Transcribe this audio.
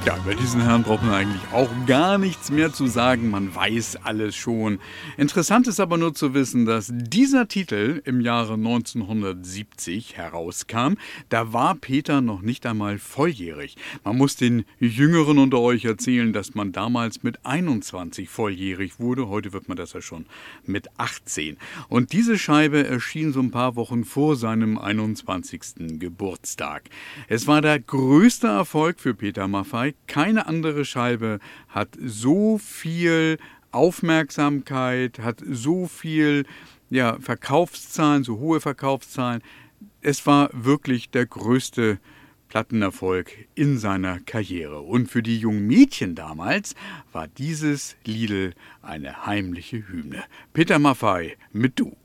Ja, über diesen Herrn braucht man eigentlich auch gar nichts mehr zu sagen. Man weiß alles schon. Interessant ist aber nur zu wissen, dass dieser Titel im Jahre 1970 herauskam. Da war Peter noch nicht einmal volljährig. Man muss den Jüngeren unter euch erzählen, dass man damals mit 21 volljährig wurde. Heute wird man das ja schon mit 18. Und diese Scheibe erschien so ein paar Wochen vor seinem 21. Geburtstag. Es war der größte Erfolg für Peter Maffay. Keine andere Scheibe hat so viel Aufmerksamkeit, hat so viel Verkaufszahlen, so hohe Verkaufszahlen. Es war wirklich der größte Plattenerfolg in seiner Karriere. Und für die jungen Mädchen damals war dieses Liedl eine heimliche Hymne. Peter Maffay mit Du.